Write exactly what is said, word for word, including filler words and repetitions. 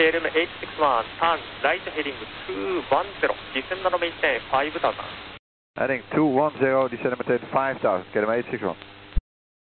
K L M eight six one, turn right heading two one zero, descend and maintain five thousand. Heading two one zero, descend and maintain five thousand, K L M eight six one.